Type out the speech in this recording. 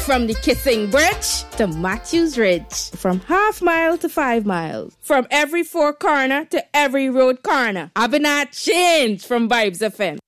From the Kissing Bridge to Matthews Ridge. From half mile to 5 miles. From every four corner to every road corner. I've been not changed from Vibes FM.